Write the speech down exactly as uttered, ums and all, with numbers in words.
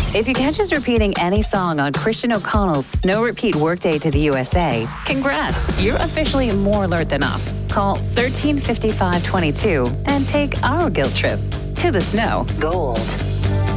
If you catch us repeating any song on Christian O'Connell's Snow Repeat Workday to the U S A, congrats. You're officially more alert than us. Call thirteen fifty-five twenty-two and take our guilt trip to the snow. Gold